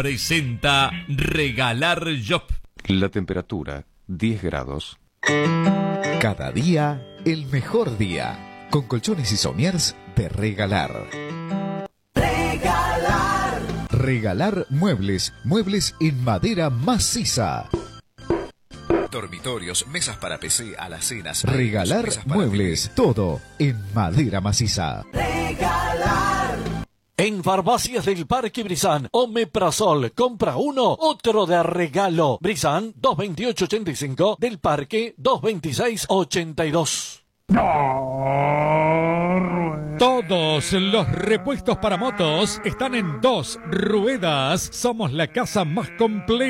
Presenta Regalar Job. La temperatura, 10 grados. Cada día, el mejor día. Con colchones y somiers de Regalar. Regalar muebles. Muebles en madera maciza. Dormitorios, mesas para PC, alacenas. Regalar muebles. Todo en madera maciza. En Farmacias del Parque Brizán, Omeprazol, compra uno, otro de regalo. Brizán, 228.85, del Parque, 226.82. Todos los repuestos para motos están en Dos Ruedas. Somos la casa más completa